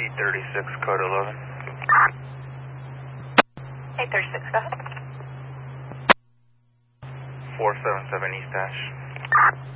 836, code 11. 836, go ahead. 477 East Dash.